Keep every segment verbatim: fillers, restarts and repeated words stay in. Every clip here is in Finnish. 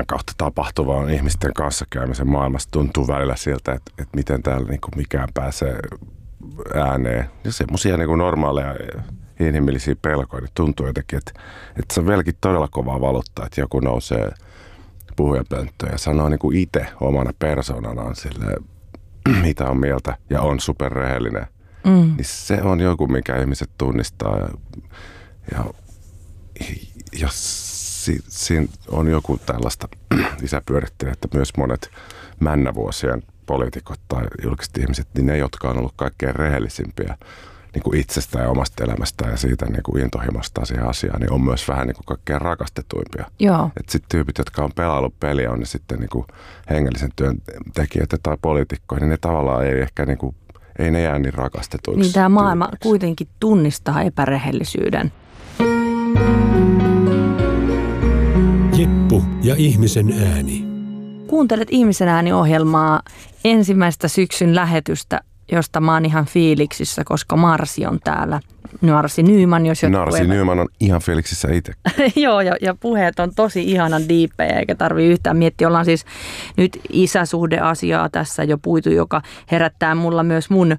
kautta tapahtuvaan ihmisten kanssakäymisen maailmassa tuntuu välillä siltä, että, että miten täällä niin kuin mikään pääsee ääneen. Ja semmoisia niin kuin normaaleja inhimillisiä pelkoja, niin tuntuu jotenkin, että, että se on vieläkin todella kovaa valuttaa, että joku nousee puhujapönttöön ja sanoo niin kuin itse omana persoonanaan silleen, mitä on mieltä ja on superrehellinen. Mm. Niin se on joku, mikä ihmiset tunnistaa ja, ja, ja si, siinä on joku tällaista lisäpyörittelyä, että myös monet männävuosien poliitikot tai julkiset ihmiset, niin ne, jotka on ollut kaikkein rehellisimpiä niin kuin itsestä ja omasta elämästä ja siitä niin kuin intohimosta siihen asiaan, niin on myös vähän niin kuin kaikkein rakastetuimpia. Että sitten tyypit, jotka on pelaillut peliä, on ne sitten niin kuin hengellisen työn tekijöitä tai poliitikkoja, niin ne tavallaan ei ehkä niin kuin, ei ne jää niin rakastetuiksi. Niin tämä maailma tyypiksi kuitenkin tunnistaa epärehellisyyden. Jeppu ja ihmisen ääni. Kuuntelet Ihmisen ääni-ohjelmaa, ensimmäistä syksyn lähetystä, josta mä oon ihan fiiliksissä, koska Marsi on täällä. Marsi Nyman, jos joku Marsi ei... Nyman on ihan fiiliksissä itse. Joo, ja, ja puheet on tosi ihanan diippejä, eikä tarvitse yhtään miettiä. Ollaan siis nyt isäsuhdeasiaa tässä jo puitu, joka herättää mulla myös mun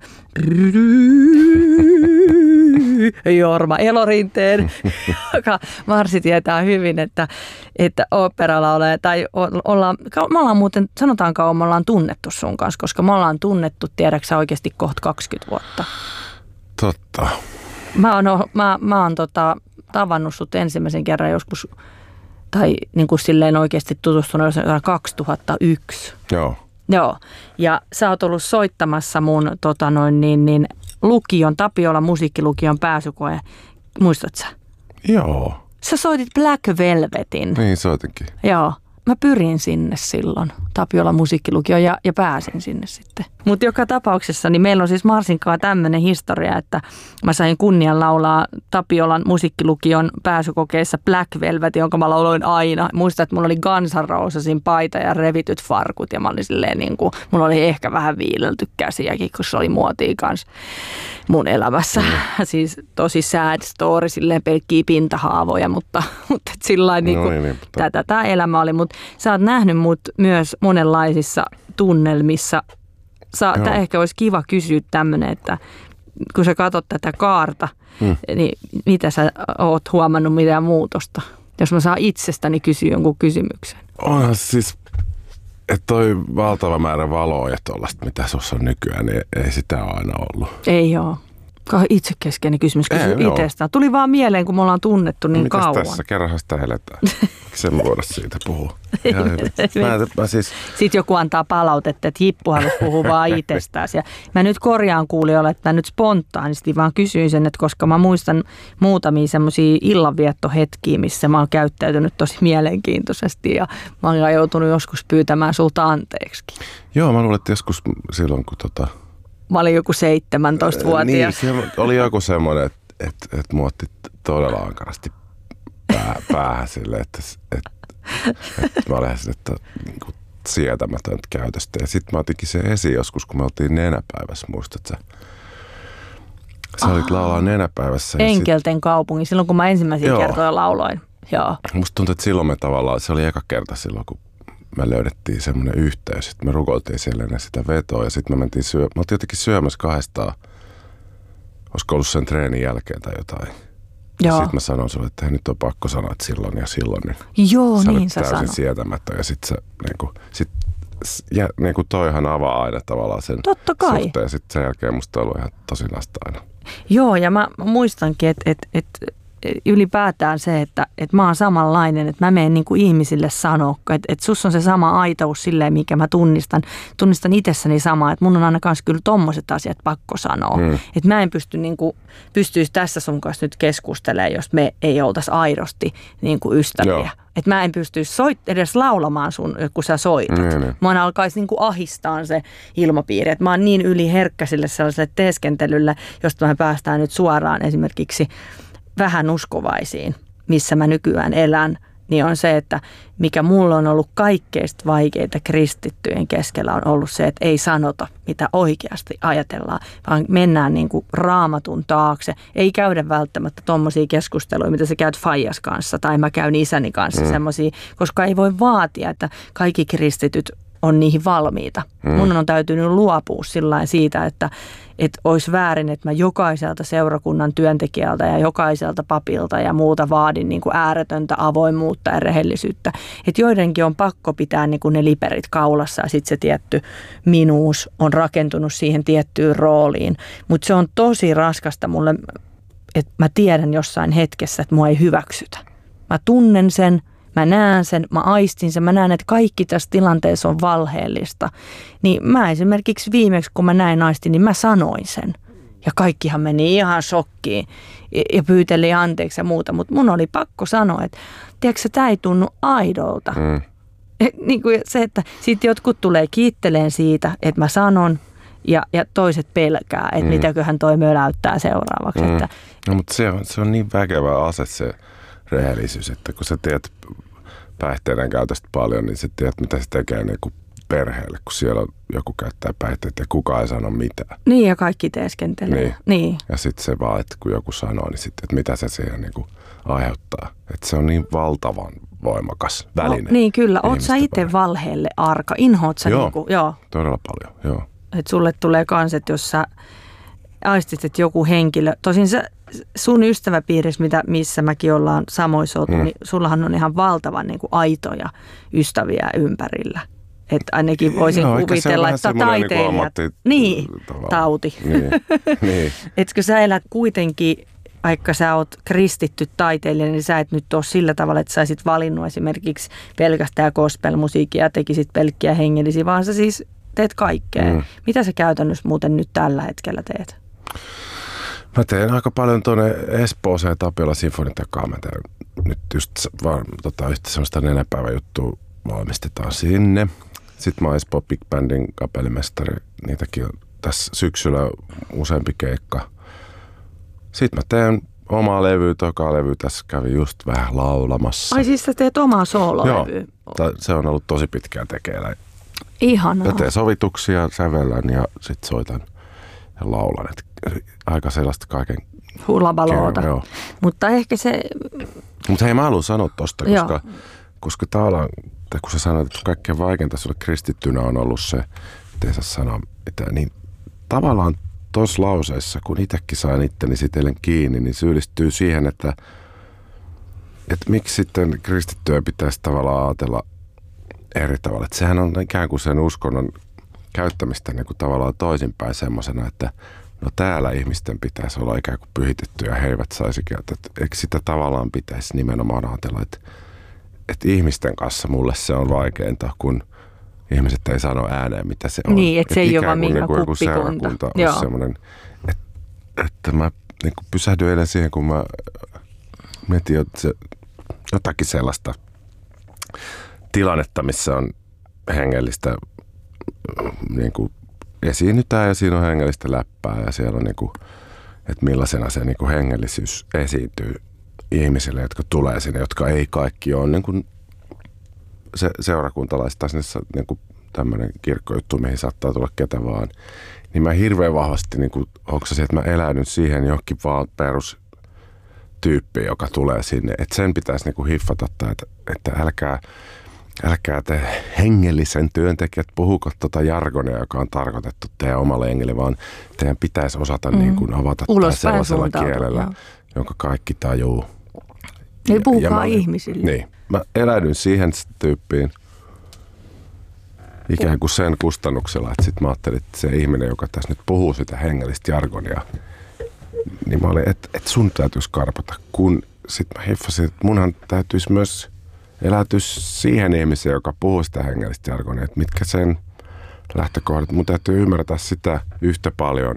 Jorma Elorinteen, joka Marsi tietää hyvin, että, että oopperalla ole, tai ollaan, me ollaan muuten, sanotaan kauan, me ollaan tunnettu sun kanssa, koska me ollaan tunnettu, tiedäksä oikeasti kohta kaksikymmentä vuotta. Totta. Mä oon, mä, mä oon tota, tavannut sut ensimmäisen kerran joskus, tai niin kuin silleen oikeasti tutustunut jossain kaksituhattayksi. Joo. Joo, ja sä oot ollut soittamassa mun tota noin, niin, niin, lukion, Tapiolan musiikkilukion pääsykoe. Muistatko sä? Joo. Sä soitit Black Velvetin. Niin soitinkin. Joo. Mä pyrin sinne silloin, Tapiolan musiikkilukio, ja, ja pääsin sinne sitten. Mutta joka tapauksessa, niin meillä on siis Marsinkaan tämmöinen historia, että mä sain kunnian laulaa Tapiolan musiikkilukion pääsykokeissa Black Velvet, jonka mä lauloin aina. Muistan, että mulla oli Guns N' Rosesin paita ja revityt farkut, ja mä olin silleen niin kuin, mulla oli ehkä vähän viilelty käsiäkin, kun se oli muotia kanssa mun elämässä. Mm. Siis tosi sad story, silleen pelkkiä pintahaavoja, mutta, mutta sillain niin kuin, no niin, tätä tämä elämä oli. Mutta sä oot nähnyt mut myös monenlaisissa tunnelmissa. Tämä ehkä olisi kiva kysyä tämmöinen, että kun sä katsot tätä kaarta, hmm. niin mitä sä oot huomannut mitään muutosta? Jos mä saan itsestäni kysyä jonkun kysymyksen. Onhan siis, että toi valtava määrä valoa ja tollaista, mitä sussa on nykyään, niin ei sitä ole aina ollut. Ei oo. Itsekeskeinen kysymys kysyä itsestään. Tuli vaan mieleen, kun me ollaan tunnettu niin mitäs kauan. Mitäs tässä? Kerranhan sitä eletään. Sen me voida siitä puhua. Mä, mä siis... Sitten joku antaa palautetta, että Jippu halusi puhua vaan itsestään. Ja mä nyt korjaan kuulijoille, että nyt spontaanisti vaan kysyin sen, että koska mä muistan muutamia semmoisia illanviettohetkiä, missä mä oon käyttäytynyt tosi mielenkiintoisesti ja mä oon joutunut joskus pyytämään sulta anteeksikin. Joo, mä luulen, että joskus silloin, kun tota... Mä olin joku seitsemäntoistavuotias. Niin, oli joku semmoinen, että, että, että mua otti todella ankarasti pää, päähän silleen, että, että, että mä olin että niin kuin sietämätöntä käytöstä. Ja sitten mä otinkin sen esiin joskus, kun me oltiin nenäpäivässä, muistatko sä? Sä olit laulaa nenäpäivässä. Enkelten sit... kaupunki, silloin kun mä ensimmäisiä kertoja lauloin. Joo. Musta tuntuu, että silloin me tavallaan, se oli eka kerta silloin, kun me löydettiin semmoinen yhteys, että me rukoiltiin siellä ennen sitä vetoa ja sitten me mentiin syö... Me oltiin jotenkin syömässä kahdestaan, olisiko ollut sen treenin jälkeen tai jotain. Ja sitten mä sanoin sulle, että nyt on pakko sanoa, että silloin ja silloin. Niin joo, sä niin sä sanoit. täysin sietämättä ja sitten se niinku, sit, ja, niinku toihan avaa aina tavallaan sen totta kai suhteen. Ja sitten sen jälkeen musta on ollut ihan tosi nasta aina. Joo, ja mä muistankin, että... Et, et, ylipäätään se, että, että mä oon samanlainen, että mä menen niin kuin ihmisille sanoa, että, että sus on se sama aitous silleen, mikä mä tunnistan. Tunnistan itsessäni samaa, että mun on aina kanssa kyllä tommoset asiat pakko sanoa. Mm. Että mä en pysty niin kuin, pystyisi tässä sun kanssa nyt keskustelemaan, jos me ei oltaisi aidosti niin kuin ystäviä. Että mä en pystyisi soit, edes laulamaan sun, kun sä soitat. Mm, mm. Mä alkaisi niin kuin ahistaa se ilmapiiri. Että mä oon niin yliherkkä sille sellaiselle teeskentelylle, josta me päästään nyt suoraan esimerkiksi vähän uskovaisiin, missä mä nykyään elän, niin on se, että mikä mulla on ollut kaikkeista vaikeita kristittyjen keskellä on ollut se, että ei sanota, mitä oikeasti ajatellaan, vaan mennään niin kuin raamatun taakse. Ei käydä välttämättä tommosia keskusteluja, mitä sä käyt faijas kanssa tai mä käyn isäni kanssa mm. semmosia, koska ei voi vaatia, että kaikki kristityt on niihin valmiita. Mm. Mun on täytynyt luopua sillain siitä, että, että olisi väärin, että mä jokaiselta seurakunnan työntekijältä ja jokaiselta papilta ja muuta vaadin niin kuin ääretöntä avoimuutta ja rehellisyyttä. Että joidenkin on pakko pitää niin kuin ne liperit kaulassa ja sitten se tietty minuus on rakentunut siihen tiettyyn rooliin. Mutta se on tosi raskasta mulle, että mä tiedän jossain hetkessä, että mua ei hyväksytä. Mä tunnen sen. Mä näen sen, mä aistin sen, mä näen, että kaikki tässä tilanteessa on valheellista. Niin mä esimerkiksi viimeksi, kun mä näin aistin, niin mä sanoin sen. Ja kaikkihan meni ihan shokkiin ja pyyteli anteeksi ja muuta. Mutta mun oli pakko sanoa, että tiedätkö, tämä ei tunnu aidolta. Mm. Niin kuin se, että sitten jotkut tulee kiitteleen siitä, että mä sanon ja, ja toiset pelkää, että mm. mitäköhän toi möläyttää seuraavaksi. Mm. Että, no mutta se on, se on niin väkevä ase se rehellisyys, että kun sä tiedät päihteiden käytöstä paljon, niin sä tiedät, mitä se tekee niin kuin perheelle, kun siellä joku käyttää päihteitä ja kukaan ei sano mitään. Niin, ja kaikki teeskentelee. Niin. niin. Ja sitten se vaan, että kun joku sanoo, niin sitten, että mitä se siihen niin kuin aiheuttaa. Että se on niin valtavan voimakas väline. O, niin, kyllä. Oot sä itse valheelle arka? Inhoot sä joo, niin kuin, joo, todella paljon, joo. Että sulle tulee kans, että jos sä aistit, että joku henkilö, tosin sä, sun ystäväpiirissä, mitä, missä mäkin ollaan samoissa oltu, mm. niin sullahan on ihan valtavan niin kuin aitoja ystäviä ympärillä. Että ainakin voisin no, kuvitella, että taiteilijat, niin, tauti. Niin, niin. Etkö sä elät kuitenkin, vaikka sä oot kristitty taiteilija, niin sä et nyt ole sillä tavalla, että sä olisit valinnut esimerkiksi pelkästään gospel-musiikkia ja tekisit pelkkiä hengellisiä, vaan sä siis teet kaikkea. Mm. Mitä sä käytännössä muuten nyt tällä hetkellä teet? Mä teen aika paljon tuonne Espooseen Tapiola Sinfonitakaan. Mä teen nyt just vaan tota, yhtä sellaista neljäpäivän juttua valmistetaan sinne. Sitten mä oon Espoo Big Bandin kapellimestari. Niitäkin on tässä syksyllä useampi keikka. Sitten mä teen omaa levyä, tokaa levy. Tässä kävi just vähän laulamassa. Ai siis sä teet omaa soololevyä? Joo, se on ollut tosi pitkään tekeillä. Ihanaa. Mä teen sovituksia, sävellän ja sit soitan ja laulan. Et aika sellaista kaiken hullabaloota. Mutta ehkä se... Mutta hei, mä haluan sanoa tosta, koska, koska tavallaan, kun sä sanoit, että kaikkein vaikeinta sulle kristittynä on ollut se, ettei saa sanoa mitään, niin tavallaan tuossa lauseessa, kun itsekin sain itteni sitellen kiinni, niin syyllistyy siihen, että, että miksi sitten kristittyä pitäisi tavallaan ajatella eri tavalla. Että sehän on ikään kuin sen uskonnon käyttämistä niin kuin tavallaan toisinpäin semmoisena, että no täällä ihmisten pitäisi olla ikään kuin pyhitetty ja he eivät saisi käyttää. Eikö sitä tavallaan pitäisi nimenomaan ajatella, että, että ihmisten kanssa mulle se on vaikeinta, kun ihmiset ei sano ääneen, mitä se on. Niin, että se ei ole vaan minkä niin kuppikunta. Olisi semmoinen, että, että mä niin kuin pysähdyin eilen siihen, kun mä mietin se, jotakin sellaista tilannetta, missä on hengellistä niin kuin esiinnytään ja siinä on hengellistä läppää ja siellä on niin kuin, että millaisena se niin kuin hengellisyys esiintyy ihmisille, jotka tulee sinne, jotka ei kaikki ole niin kuin se, seurakuntalaiset tai sinne niin kuin tämmöinen kirkkojuttu, mihin saattaa tulla ketä vaan. Niin mä hirveän vahvasti niin kuin hoksasin, että mä eläydyn siihen johonkin vaan perustyyppiin, joka tulee sinne. Että sen pitäisi niin kuin hiffata, että, että älkää Älkää te hengellisen työntekijät puhuko tuota jargonia, joka on tarkoitettu teidän omalle hengelle, vaan teidän pitäisi osata mm. niin kuin avata sellaisella kielellä, joo, jonka kaikki tajuu. Ei puhukaan ihmisille. Niin. Mä eläydyn siihen tyyppiin ikään kuin sen kustannuksella, että sitten mä ajattelin, että se ihminen, joka tässä nyt puhuu sitä hengellistä jargonia, niin mä olin, että et sun täytyisi karpata, kun sitten mä hiffasin, että munhan täytyisi myös eläytys siihen ihmiseen, joka puhuu sitä hengellistä jargonia, että mitkä sen lähtökohdat. Mun täytyy ymmärtää sitä yhtä paljon.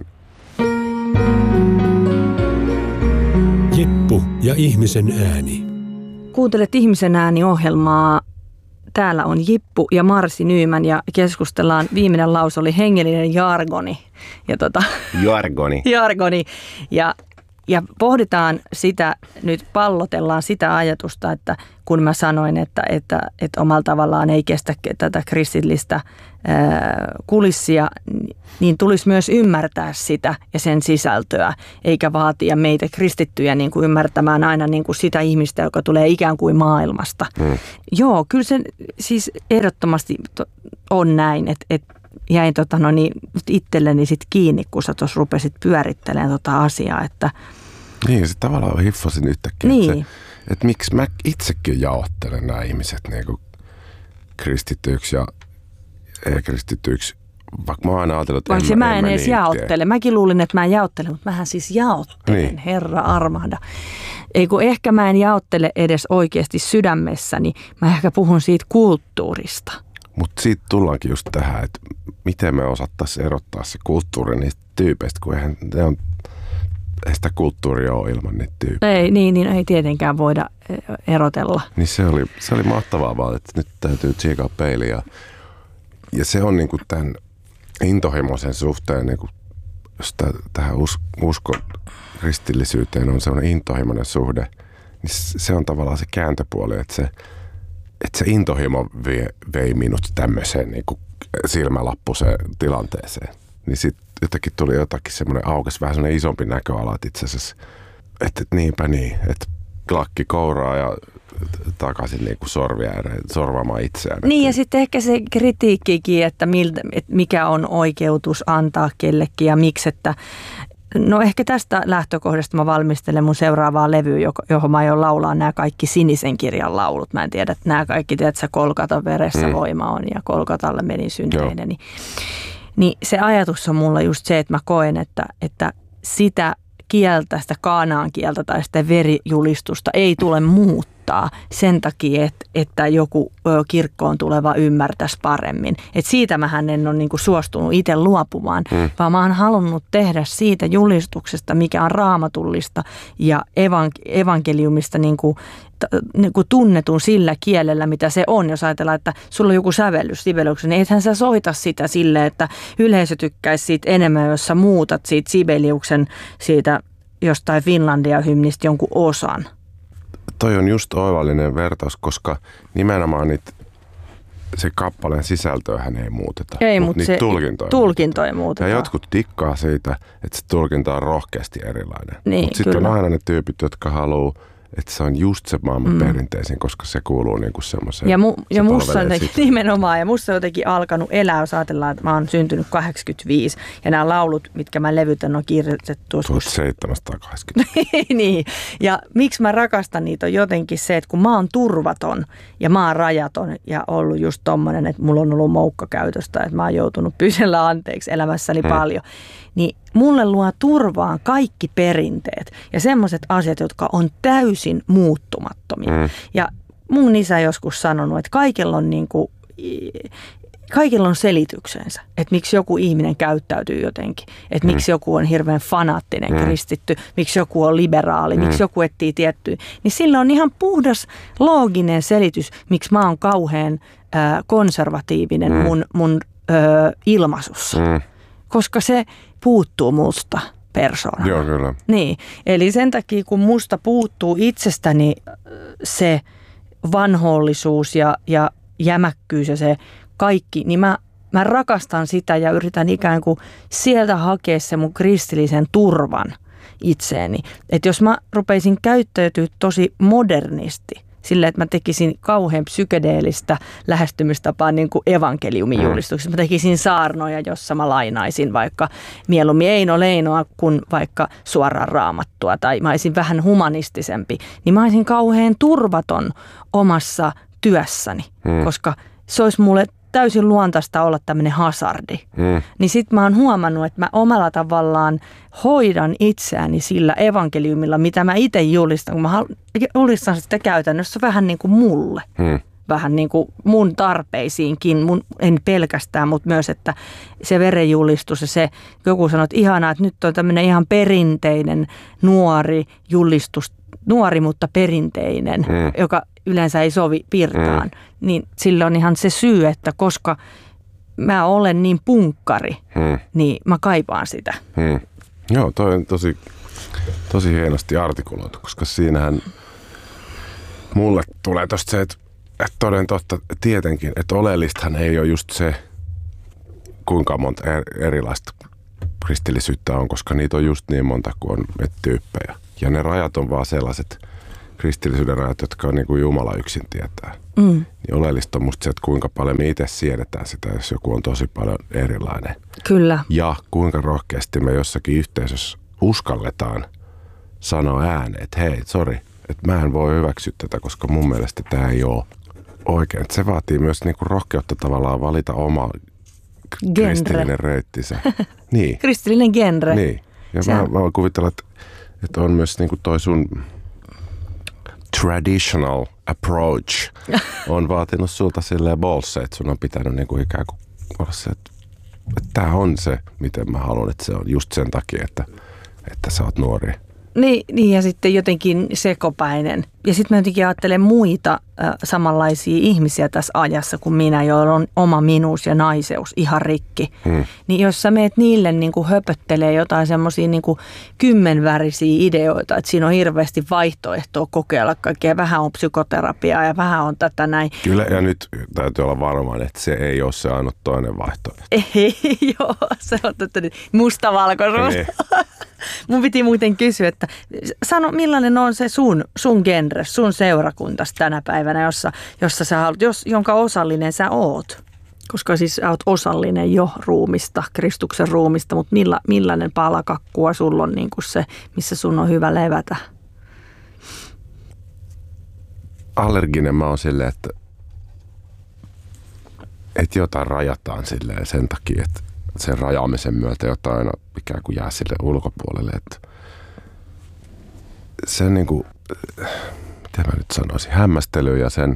Jippu ja ihmisen ääni. Kuuntelet Ihmisen ääni-ohjelmaa. Täällä on Jippu ja Marsi Nyman ja keskustellaan. Viimeinen lause oli hengellinen jargoni. Ja tota, jargoni. jargoni. Ja ja pohditaan sitä, nyt pallotellaan sitä ajatusta, että kun mä sanoin, että, että, että omalla tavallaan ei kestä tätä kristillistä ää, kulissia, niin tulisi myös ymmärtää sitä ja sen sisältöä, eikä vaatia meitä kristittyjä niin kuin ymmärtämään aina niin kuin sitä ihmistä, joka tulee ikään kuin maailmasta. Mm. Joo, kyllä se siis ehdottomasti on näin, että, että jäin tota, no niin, itselleni sit kiinni, kun sä tuossa rupesit pyörittelemään tota asiaa, että niin, se tavallaan hiffasin yhtäkkiä, niin. että, että miksi mä itsekin jaottelen nämä ihmiset niin kuin kristityiksi ja ei-kristityiksi, vaikka mä oon aina ajatellut, että vaikka en, mä en, en edes niin jaottele. tee. Mäkin luulin, että mä en jaottele, mutta mähän siis jaottelen, niin. Herra armahda. Ei kun ehkä mä en jaottele edes oikeasti sydämessäni, mä ehkä puhun siitä kulttuurista. Mutta siitä tullaankin just tähän, että miten me osattaisiin erottaa se kulttuuri niistä tyypeistä, kun eihän ne on, ei sitä kulttuuria ole ilman niitä tyyppejä. Ei, niin, niin ei tietenkään voida erotella. Niin se oli, se oli mahtavaa vaan, että nyt täytyy tsiikaa peiliä. Ja, ja se on niinku tämän intohimoisen suhteen, niinku, jos tää, tähän us, uskon kristillisyyteen on sellainen intohimoinen suhde, niin se on tavallaan se kääntöpuoli, että se että se intohimo vei, vei minut tämmöiseen niin kuin silmälappuseen tilanteeseen. Niin sitten jotenkin tuli jotakin semmoinen aukesi, vähän semmoinen isompi näköala, että itse asiassa, että, että niinpä niin, että klakki kouraa ja takaisin niin kuin sorvia ääreen, sorvaamaan itseään. Niin ja sitten ehkä se kritiikkikin, että, miltä, että mikä on oikeutus antaa kellekin ja miksi, että no ehkä tästä lähtökohdasta mä valmistelen mun seuraavaa levyä, johon mä aion laulaa nämä kaikki Sinisen kirjan laulut. Mä en tiedä, että nämä kaikki, tiedät sä, Kolkatan veressä mm. voima on ja Kolkatalle menin synteinä. Niin, niin se ajatus on mulla just se, että mä koen, että, että sitä kieltä, sitä kaanaan kieltä tai sitä verijulistusta ei tule muuttaa sen takia, että, että joku kirkkoon tuleva ymmärtäisi paremmin. Et siitä mähän en ole niinku suostunut itse luopumaan, mm. vaan mä oon halunnut tehdä siitä julistuksesta, mikä on raamatullista ja evank- evankeliumista niinku, t- niinku tunnetun sillä kielellä, mitä se on. Jos ajatellaan, että sulla on joku sävellys Sibeliuksen, niin ethän sä soita sitä silleen, että yleisö tykkäisi siitä enemmän, jos sä muutat siitä Sibeliuksen siitä jostain Finlandia-hymnistä jonkun osan. Toi on just oivallinen vertaus, koska nimenomaan niitä, se kappaleen sisältöähän ei muuteta. Ei, mutta mutta niitä se tulkintoja, tulkintoja muutetaan. Ja jotkut tikkaa siitä, että se tulkinta on rohkeasti erilainen. Niin, mutta sitten on aina ne tyypit, jotka haluaa, että se on just se maailman mm. perinteisin, koska se kuuluu niinku semmoiseen. Ja, mu- ja musta on nimenomaan, ja musta on jotenkin alkanut elää, jos ajatellaan, että mä oon syntynyt kahdeksankymmentäviisi, ja nämä laulut, mitkä mä levytän, on kirjoitettu tuhatseitsemänsataakahdeksankymmentä. Niin, ja miksi mä rakastan niitä on jotenkin se, että kun mä oon turvaton, ja mä oon rajaton, ja ollut just tommonen, että mulla on ollut moukkakäytöstä, että mä oon joutunut pysellä anteeksi elämässäni hmm. paljon, niin mulle luo turvaan kaikki perinteet ja semmoiset asiat, jotka on täysin muuttumattomia. Mm. Ja mun isä joskus sanonut, että kaikilla on, niin kuin, kaikilla on selityksensä, että miksi joku ihminen käyttäytyy jotenkin, että mm. miksi joku on hirveän fanaattinen mm. kristitty, miksi joku on liberaali, mm. miksi joku etsii tiettyä. Niin sillä on ihan puhdas looginen selitys, miksi mä oon kauhean äh, konservatiivinen mm. mun, mun äh, ilmaisussa. Mm. Koska se puuttuu musta persoonana. Joo, kyllä. Niin, eli sen takia kun musta puuttuu itsestäni se vanhoollisuus ja, ja jämäkkyys ja se kaikki, niin mä, mä rakastan sitä ja yritän ikään kuin sieltä hakea se mun kristillisen turvan itseeni. Että jos mä rupeisin käyttäytyä tosi modernisti, sillä, että mä tekisin kauhean psykedeellistä lähestymistapaa niin kuin evankeliumin julistuksessa. Mä tekisin saarnoja, jossa mä lainaisin vaikka mieluummin Eino Leinoa kuin vaikka suoraan Raamattua. Tai mä olisin vähän humanistisempi. Niin mä olisin kauhean turvaton omassa työssäni, hmm. koska se olisi mulle täysin luontaista olla tämmöinen hazardi. Mm. Niin sit mä oon huomannut, että mä omalla tavallaan hoidan itseäni sillä evankeliumilla, mitä mä itse julistan. Kun mä julistan sitä käytännössä vähän niin kuin mulle. Mm. Vähän niin kuin mun tarpeisiinkin, mun, en pelkästään, mutta myös, että se verenjulistus ja se, joku sanoo, että ihanaa, että nyt on tämmöinen ihan perinteinen nuori julistus, nuori mutta perinteinen, mm. joka yleensä ei sovi pirtaan, mm. niin sillä on ihan se syy, että koska mä olen niin punkkari, mm. niin mä kaipaan sitä. Mm. Joo, toi on tosi tosi hienosti artikuloitu, koska siinähän mulle tulee tosta se, että, että toden totta tietenkin, että oleellistahan ei ole just se, kuinka monta erilaista kristillisyyttä on, koska niitä on just niin monta kuin on tyyppejä. Ja ne rajat on vaan sellaiset kristillisyyden rajat, jotka on niin kuin Jumala yksin tietää. Mm. Niin oleellista on musta se, että kuinka paljon me itse siedetään sitä, jos joku on tosi paljon erilainen. Kyllä. Ja kuinka rohkeasti me jossakin yhteisössä uskalletaan sanoa ääneen, että hei, sori, että mä en voi hyväksyä tätä, koska mun mielestä tämä ei ole oikein. Että se vaatii myös niin kuin rohkeutta tavallaan valita oma genre. Kristillinen reittinsä. Niin. Kristillinen genre. Niin. Ja mä, mä voin kuvitella, että, että on myös niin kuin toi sun traditional approach on vaatinut sulta silleen bolse, että sun on pitänyt niin kuin ikään kuin olla se, että, että tää on se, miten mä haluan, että se on just sen takia, että, että sä oot nuori. Niin, niin ja sitten jotenkin sekopäinen. Ja sitten mä jotenkin ajattelen muita äh, samanlaisia ihmisiä tässä ajassa kuin minä, joilla on oma minuus ja naiseus ihan rikki. Hmm. Niin jos sä meet niille niin kuin höpöttelee jotain semmoisia niin kuin kymmenvärisiä ideoita, että siinä on hirveästi vaihtoehtoa kokeilla kaikkea. Vähän on psykoterapiaa ja vähän on tätä näin. Kyllä, ja nyt täytyy olla varmaan, että se ei ole se ainut toinen vaihtoehto. Ei, joo, se on tätä mustavalkoisuus. Niin. Mun piti muuten kysyä, että sano millainen on se sun, sun genre, sun seurakuntas tänä päivänä, jossa, jossa sä haluat, jos, jonka osallinen sä oot. Koska siis sä oot osallinen jo ruumista, Kristuksen ruumista, mutta milla, millainen pala kakkua sulla on niin kuin se, missä sun on hyvä levätä? Allerginen mä oon silleen, että, että jotain rajataan silleen sen takia, että sen rajaamisen myötä jotain aina ikään kuin jää sille ulkopuolelle. Että sen niin kuin, mitä mä nyt sanoisin, hämmästely ja sen,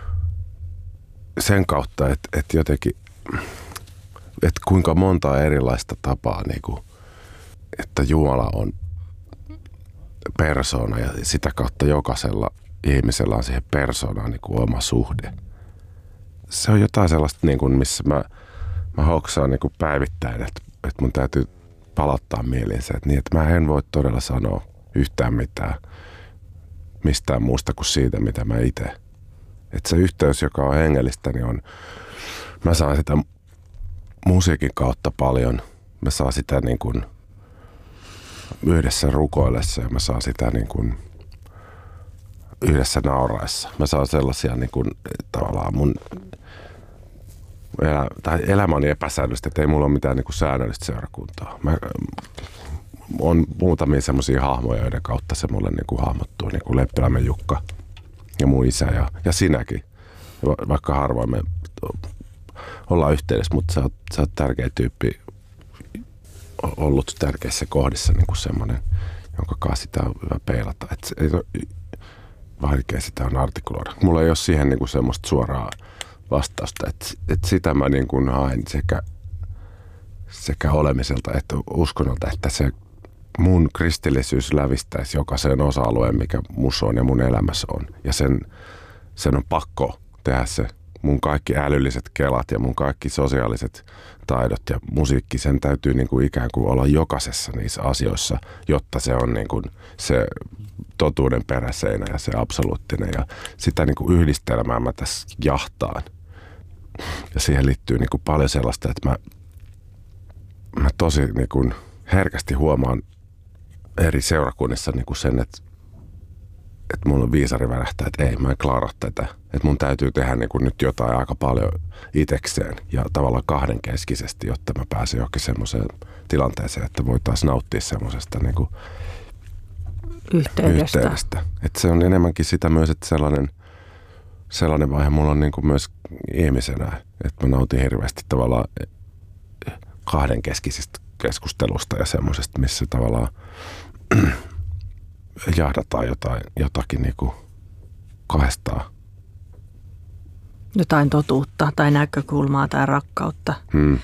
sen kautta, että, että jotenkin, että kuinka monta erilaista tapaa, niin kuin, että Jumala on persoona ja sitä kautta jokaisella ihmisellä on siihen persoonaan niin kuin oma suhde. Se on jotain sellaista, niin kuin, missä mä Mä hoksaan niin kuin päivittäin, että, että mun täytyy palauttaa mieliinsä, että, niin, että mä en voi todella sanoa yhtään mitään mistään muusta kuin siitä, mitä mä itse. Että se yhteys, joka on hengellistä, niin on, mä saan sitä musiikin kautta paljon. Mä saan sitä niin kuin yhdessä rukoillessa ja mä saan sitä niin kuin yhdessä nauraessa. Mä saan sellaisia niin kuin, tavallaan mun Elä, tai elämä on niin epäsäännöllistä, että ei mulla ole mitään niin kuin säännöllistä seurakuntaa. Mä, on muutamia semmoisia hahmoja, joiden kautta se mulle niin kuin hahmottuu, niin kuin Leppilämen Jukka ja mun isä ja, ja sinäkin. Ja vaikka harvoin me ollaan yhteydessä, mutta sä oot, sä oot tärkeä tyyppi, ollut tärkeissä kohdissa niin kuin semmoinen, jonka kanssa sitä on hyvä peilata. Et ei ole vaikea sitä on artikuloida. Mulla ei ole siihen niin kuin semmoista suoraa vastausta, että, että sitä mä niin kuin haen sekä, sekä olemiselta että uskonnolta, että se mun kristillisyys lävistäisi jokaisen osa-alueen, mikä musta on ja mun elämässä on. Ja sen, sen on pakko tehdä se. Mun kaikki älylliset kelat ja mun kaikki sosiaaliset taidot ja musiikki, sen täytyy niin kuin ikään kuin olla jokaisessa niissä asioissa, jotta se on niin kuin se totuuden peräseinä ja se absoluuttinen. Ja sitä niin kuin yhdistelmää mä tässä jahtaan. Ja siihen liittyy niin kuin paljon sellaista, että mä, mä tosi niin kuin herkästi huomaan eri seurakunnissa niin kuin sen, että, että mulla on viisari värähtää, että ei, mä en klaaraa tätä. Että mun täytyy tehdä niin kuin nyt jotain aika paljon itekseen ja tavallaan kahdenkeskisesti, jotta mä pääsen johonkin semmoiseen tilanteeseen, että voitaisiin nauttia semmoisesta niin kuin yhteydestä. yhteydestä. Että se on enemmänkin sitä myös, että sellainen, sellainen vaihe mulla on niin kuin myös ihmisenä, että mä nautin hirveästi tavallaan kahdenkeskisistä keskustelusta ja semmoisesta, missä tavallaan jahdataan jotain, jotakin niin kuin kahdestaan. Jotain totuutta tai näkökulmaa tai rakkautta. Hmm.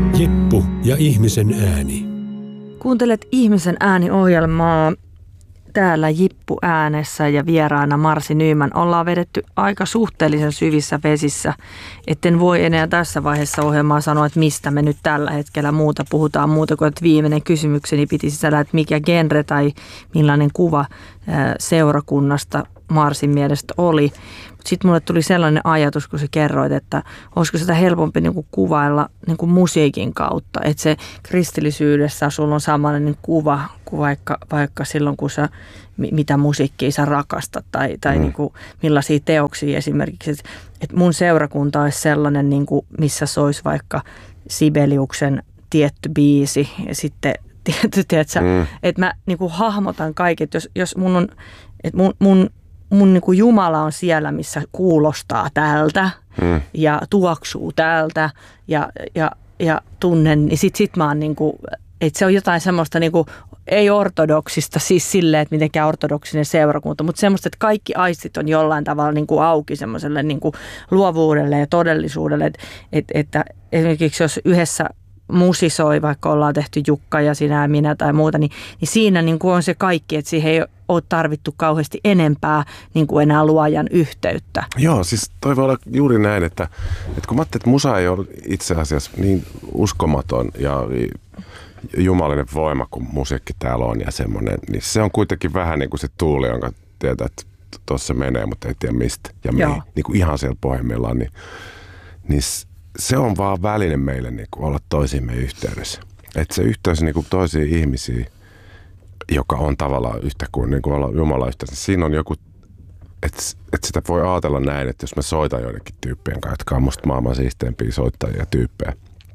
Jeppu ja ihmisen ääni. Kuuntelet Ihmisen ääni -ohjelmaa. täällä Jippu äänessä ja vieraana Marsi Nyman. Ollaan vedetty aika suhteellisen syvissä vesissä, etten voi enää tässä vaiheessa ohjelmaa sanoa, että mistä me nyt tällä hetkellä muuta puhutaan muuta kuin, että viimeinen kysymykseni piti sisällä, että mikä genre tai millainen kuva seurakunnasta Marsin mielestä oli. Sitten mulle tuli sellainen ajatus, kun sä kerroit, että olisiko sitä helpompi niin kuin kuvailla niin kuin musiikin kautta. Että se kristillisyydessä sulla on samanlainen kuva kuin vaikka, vaikka silloin, kun sä, mitä musiikkia sä rakastat tai, tai mm. niin kuin millaisia teoksia esimerkiksi. Että et mun seurakunta olisi sellainen, niin kuin missä soisi vaikka Sibeliuksen tietty biisi ja sitten tietty, tiedätkö, mm. että mä niin kuin hahmotan kaiket, jos, jos mun on, että mun, mun Mun niin kuin Jumala on siellä, missä kuulostaa tältä mm. ja tuoksuu tältä ja, ja, ja tunnen, niin sit, sit mä oon niin kuin, että se on jotain semmoista niin kuin, ei ortodoksista, siis silleen, että mitenkään ortodoksinen seurakunta, mutta semmoista, että kaikki aistit on jollain tavalla niin kuin auki semmoiselle niin kuin luovuudelle ja todellisuudelle, että, että, että esimerkiksi jos yhdessä musisoi, vaikka ollaan tehty Jukka ja sinä ja minä tai muuta, niin, niin siinä niin kuin on se kaikki, että siihen ei ole tarvittu kauheasti enempää niin kuin enää luojan yhteyttä. Joo, siis toi voi olla juuri näin, että, että kun mä ajattelin, että musa ei ole itse asiassa niin uskomaton ja jumalinen voima kuin musiikki täällä on ja semmoinen, niin se on kuitenkin vähän niin kuin se tuuli, jonka tietää, että tuossa menee, mutta ei tiedä mistä ja mihin, niin kuin ihan siellä pohjimmillaan, niin, niin se on vaan väline meille niin kuin olla toisiimme yhteydessä. Että se yhteys niin kuin toisiin ihmisiin, joka on tavallaan yhtä kuin, niin kuin olla Jumalan yhteydessä. Siinä on joku, että, että sitä voi ajatella näin, että jos mä soitan joidenkin tyyppien kanssa, jotka on musta maailman siisteimpiä soittajia ja tyyppejä,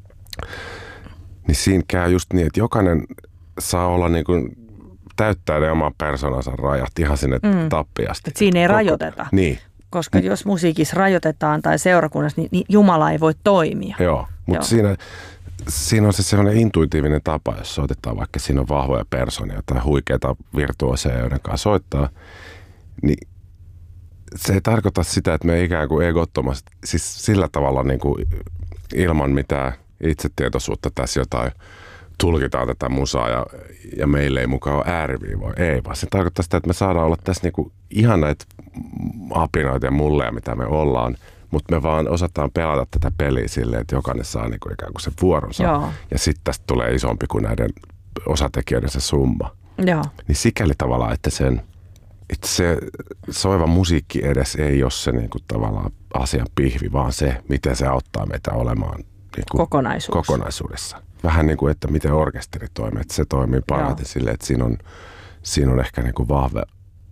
niin siinä käy just niin, että jokainen saa olla niin kuin, täyttää ne oman persoonansa rajat ihan sinne mm. tappiasti. Että siinä ei Koko, rajoiteta. Niin. Koska jos musiikissa rajoitetaan tai seurakunnassa, niin, niin Jumala ei voi toimia. Joo, mutta siinä, siinä on se sellainen intuitiivinen tapa, jos soitetaan vaikka siinä on vahvoja persoonia tai huikeita virtuoseja, joiden kanssa soittaa, niin se ei tarkoita sitä, että me ikään kuin egottomasti, siis sillä tavalla niin kuin ilman mitään itsetietoisuutta tässä jotain tulkitaan tätä musaa ja, ja meille ei mukaan ole ääriviivoja. Ei, vaan se tarkoittaa sitä, että me saadaan olla tässä niinku ihan näitä apinoita ja mulleja, mitä me ollaan, mutta me vaan osataan pelata tätä peliä silleen, että jokainen saa niinku ikään kuin sen vuoronsa. Joo. Ja sitten tästä tulee isompi kuin näiden osatekijöiden se summa. Joo. Niin sikäli tavallaan, että sen että se soiva musiikki edes ei ole se niinku tavallaan asian pihvi, vaan se, miten se auttaa meitä olemaan niinku Kokonaisuus. kokonaisuudessa. Vähän niin kuin, että miten orkesteri toimii, että se toimii parhaiten silleen, että siinä on, siinä on ehkä niin kuin vahva,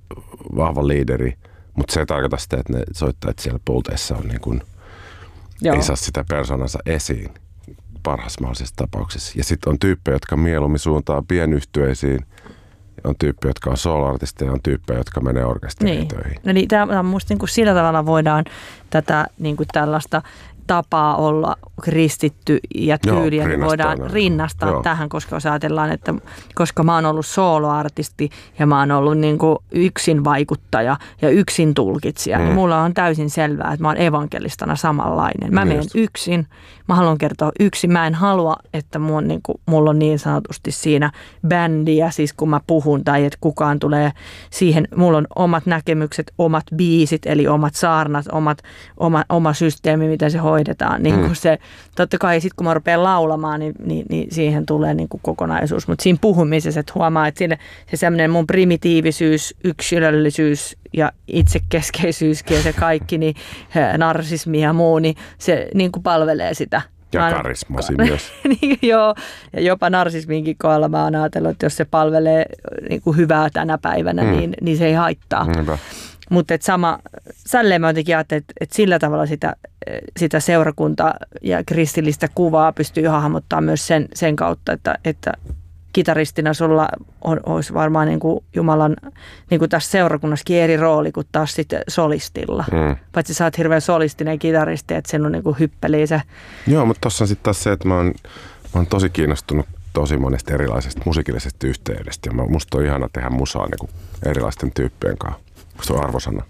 vahva liideri, mutta se ei tarkoita sitä, että ne soittajat siellä pulteissa on niin kuin, ei saa sitä persoonansa esiin parhaassa mahdollisessa tapauksessa. Ja sitten on tyyppejä, jotka mieluummin suuntaa pienyhtyeisiin, on tyyppejä, jotka on solo-artisteja, on tyyppejä, jotka menee orkesteriin niin. töihin. No niin, tämä on musta niin kuin sillä tavalla voidaan tätä niin kuin tällaista tapaa olla kristitty ja tyyliä Joo, niin voidaan rinnastaa Joo. tähän, koska jos ajatellaan, että koska mä oon ollut soloartisti ja mä oon ollut niin kuin yksin vaikuttaja ja yksin tulkitsija, mm. niin mulla on täysin selvää, että mä oon evankelistana samanlainen. Mä menen yksin, mä haluan kertoa yksin. Mä en halua, että mun, niin kuin, mulla on niin sanotusti siinä bändiä, siis kun mä puhun tai että kukaan tulee siihen. Mulla on omat näkemykset, omat biisit, eli omat saarnat, omat, oma, oma systeemi, miten se hoidetaan. Niin kuin mm. se, totta kai sitten kun mä rupean laulamaan, niin, niin, niin siihen tulee niin kuin kokonaisuus. Mutta siinä puhumisessa, että huomaa, että siinä, se semmoinen mun primitiivisyys, yksilöllisyys ja itsekeskeisyyskin ja se kaikki, niin narsismi ja muu, niin se niin kuin palvelee sitä. Ja mä karismasi ka- myös. niin, joo, ja jopa narsisminkin kohdalla mä oon ajatellut, että jos se palvelee niin kuin hyvää tänä päivänä, mm. niin, niin se ei haittaa. Mm. Mutta sama, sälleen mä jotenkin ajattelin, että, että sillä tavalla sitä, sitä seurakunta- ja kristillistä kuvaa pystyy hahmottaa myös sen, sen kautta, että, että kitaristina sulla on, olisi varmaan niin kuin Jumalan, niin kuin tässä seurakunnassakin eri rooli kuin taas sitten solistilla. Mm. Paitsi sä oot hirveän solistinen kitaristi, että sen on niin kuin hyppeliä se. Joo, mutta tossa on sitten taas se, että mä oon, mä oon tosi kiinnostunut tosi monesta erilaisesta musiikillisesta yhteydestä. Ja musta on ihana tehdä musaa niin kuin erilaisten tyyppien kanssa. Musta on arvosana.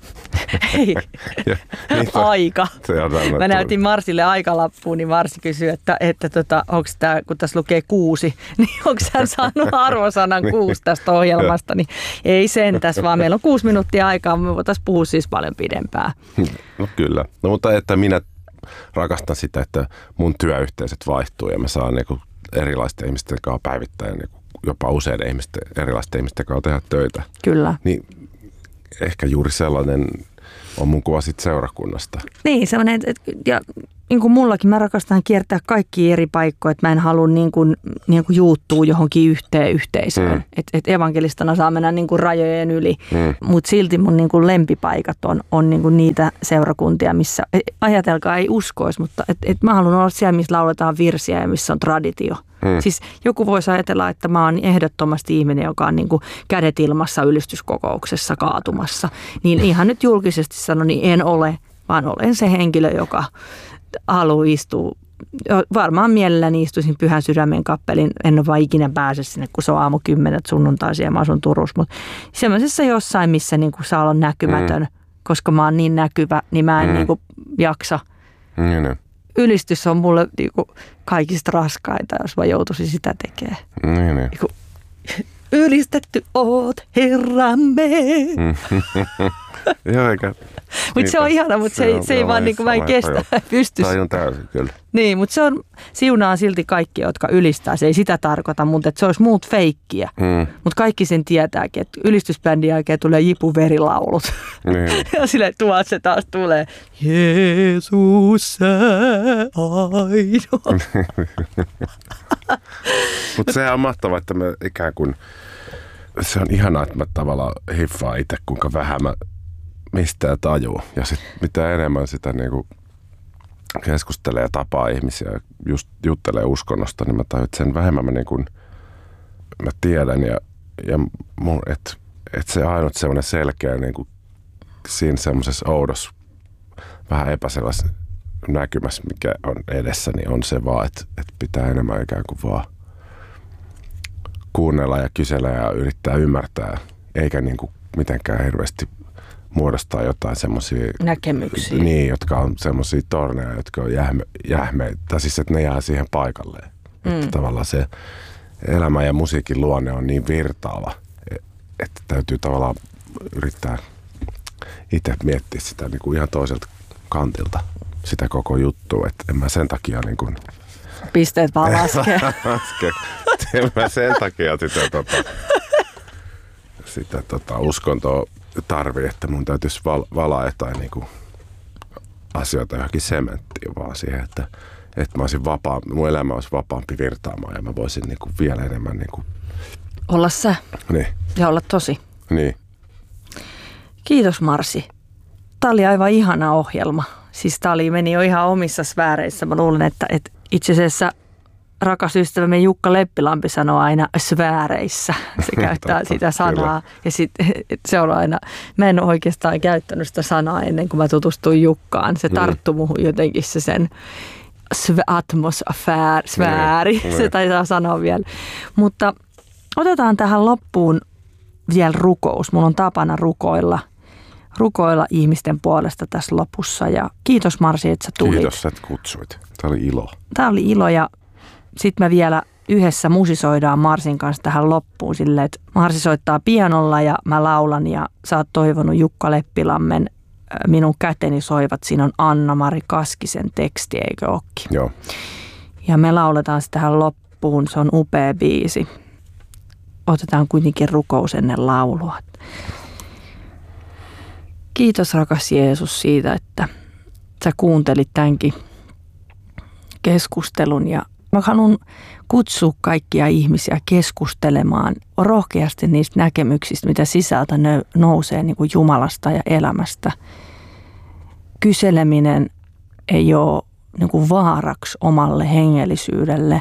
Ei, Ja, niin, aika. Se on annettu. Mä näytin Marsille aikalappuun, niin Marsi kysyi, että, että tota, onko tämä, kun tässä lukee kuusi, niin onko hän saanut arvosanan kuusi tästä ohjelmasta, niin ei sentäs, vaan meillä on kuusi minuuttia aikaa, me voitaisiin puhua siis paljon pidempään. No kyllä, no, mutta että minä rakastan sitä, että mun työyhteisöt vaihtuu ja mä saan niinku erilaisten ihmisten kanssa päivittäin, niinku jopa useiden ihmisten, erilaisten ihmisten kanssa tehdä töitä. Kyllä. Niin ehkä juuri sellainen on mun kuva sit seurakunnasta. Niin, sellainen, että, ja niin kuin mullakin mä rakastan kiertää kaikki eri paikkoja, että mä en halua niin kuin, niin kuin juuttua johonkin yhteen yhteisöön. Mm. Että et evankelistana saa mennä niin kuin rajojen yli, mm. mutta silti mun niin kuin lempipaikat on, on niin kuin niitä seurakuntia, missä ajatelkaa ei uskoisi, mutta et, et mä haluan olla siellä, missä lauletaan virsiä ja missä on traditio. Hmm. Siis joku voisi ajatella, että mä oon ehdottomasti ihminen, joka on niin kuin kädet ilmassa ylistyskokouksessa kaatumassa. Niin ihan nyt julkisesti sanon, niin en ole, vaan olen se henkilö, joka haluaa istua. Varmaan mielelläni istuisin Pyhän Sydämen kappelin. En ole vaan ikinä pääse sinne, kun se on aamu kymmenet sunnuntaisin ja mä asun Turussa. Mutta semmoisessa jossain, missä niin kuin saa olla näkymätön, hmm. koska mä oon niin näkyvä, niin mä en hmm. niin kuin jaksa. Hmm. Ylistys on mulle niinku kaikista raskainta, jos mä joutuisin sitä tekemään. Niin, niin. Niinku, ylistetty oot, Herramme. Joo, eikä. Mutta se on ihana, mutta se, se, se ei vaan, niinku, mä en kestä pysty. Tajun täysin, kyllä. Niin, mutta se on, siunaa silti kaikki, jotka ylistää. Se ei sitä tarkoita, mutta että se olisi muut feikkiä. Mm. Mutta kaikki sen tietääkin, että ylistysbändin jälkeen tulee Jipu verilaulut. Niin. Ja silleen tuo se taas tulee. Jeesus sä ainoa. Mutta se on mahtavaa, että me ikään kuin, se on ihanaa, että mä tavallaan hiffaan itse, kuinka vähän mä mistään tajuu. Ja sitten mitä enemmän sitä niinku keskustelee ja tapaa ihmisiä ja just juttelee uskonnosta, niin mä tajun, että sen vähemmän mä, niinku, mä tiedän. Ja, ja että et se ainut semmoinen selkeä niinku, siinä semmoisessa oudossa, vähän epäselvässä näkymässä, mikä on edessä, niin on se vaan, että, että pitää enemmän ikään kuin vaan kuunnella ja kysellä ja yrittää ymmärtää, eikä niinku mitenkään hirveästi muodostaa jotain semmoisia näkemyksiä, niin, jotka on semmoisia torneja, jotka on jähme, jähmeitä, tai siis että ne jää siihen paikalleen. Mm. Että tavallaan se elämä ja musiikin luonne on niin virtaava, että täytyy tavallaan yrittää itse miettiä sitä niin kuin ihan toiselta kantilta, sitä koko juttua, että en mä sen takia niin kuin pisteet vaan laskee. laske. En mä sen takia sitä, tota, sitä tota, uskontoa tarvii, että mun täytyisi val- valaa jotain niin kuin asioita johonkin sementtiin, vaan siihen, että, että mä olisin vapaa, mun elämä olisi vapaampi virtaamaan ja mä voisin niin kuin vielä enemmän niin kuin olla sä niin. Ja olla tosi. Niin. Kiitos Marsi. Tämä oli aivan ihana ohjelma. Siis tämä oli, meni jo ihan omissa sfääreissä. Mä luulen, että, että itse asiassa rakas ystävämme Jukka Leppilampi sanoo aina sfääreissä. Se käyttää sitä sanaa. Ja sit, se on aina, mä en ole oikeastaan käyttänyt sitä sanaa ennen kuin mä tutustuin Jukkaan. Se tarttui mm. muuhun jotenkin se sen atmosfääri, sfääri. Mm. Se taitaa sanoa vielä. Mutta otetaan tähän loppuun vielä rukous. Mulla on tapana rukoilla. rukoilla ihmisten puolesta tässä lopussa. Ja kiitos Marsi, että sä tulit. Kiitos, että kutsuit. Tämä oli ilo. Tämä oli ilo ja sitten me vielä yhdessä musisoidaan Marsin kanssa tähän loppuun silleen, että Marsi soittaa pianolla ja mä laulan ja sä oot toivonut Jukka Leppilammen Minun käteni soivat. Siinä on Anna-Mari Kaskisen teksti, eikö ookin? Joo. Ja me lauletaan sitä tähän loppuun. Se on upea biisi. Otetaan kuitenkin rukous ennen laulua. Kiitos rakas Jeesus siitä, että sä kuuntelit tämänkin keskustelun ja mä haluan kutsua kaikkia ihmisiä keskustelemaan rohkeasti niistä näkemyksistä, mitä sisältä nousee niin kuin Jumalasta ja elämästä. Kyseleminen ei ole niin kuin vaaraksi omalle hengellisyydelle,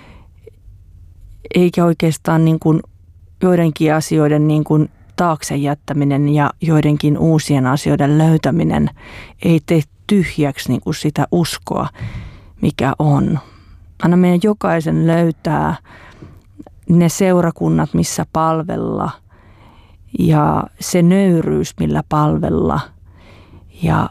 eikä oikeastaan niin kuin joidenkin asioiden niin kuin taakse jättäminen ja joidenkin uusien asioiden löytäminen ei tee tyhjäksi niin kuin sitä uskoa, mikä on. Anna meidän jokaisen löytää ne seurakunnat, missä palvella ja se nöyryys, millä palvella. Ja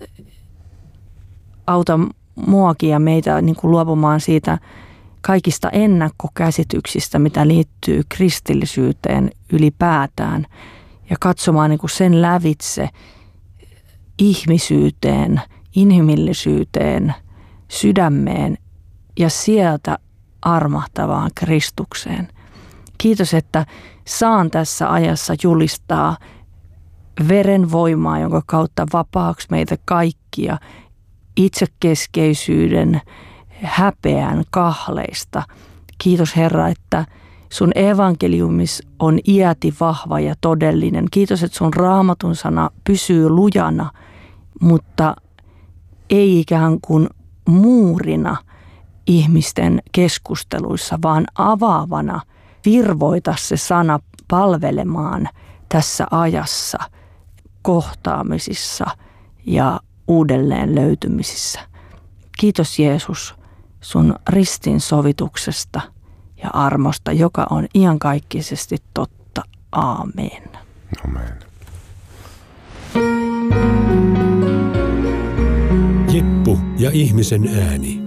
auta muakin ja meitä niin kuin luopumaan siitä kaikista ennakkokäsityksistä, mitä liittyy kristillisyyteen ylipäätään. Ja katsomaan niin kuin sen lävitse ihmisyyteen, inhimillisyyteen, sydämeen ja sieltä armahtavaan Kristukseen. Kiitos, että saan tässä ajassa julistaa veren voimaa, jonka kautta vapaaksi meitä kaikkia itsekeskeisyyden, häpeän kahleista. Kiitos Herra, että sun evankeliumis on iäti vahva ja todellinen. Kiitos, että sun raamatun sana pysyy lujana, mutta ei ikään kuin muurina ihmisten keskusteluissa, vaan avaavana. Virvoita se sana palvelemaan tässä ajassa, kohtaamisissa ja uudelleen löytymisissä. Kiitos Jeesus sun ristin sovituksesta ja armosta, joka on iankaikkisesti totta. Aamen. Amen. Jeppu ja ihmisen ääni.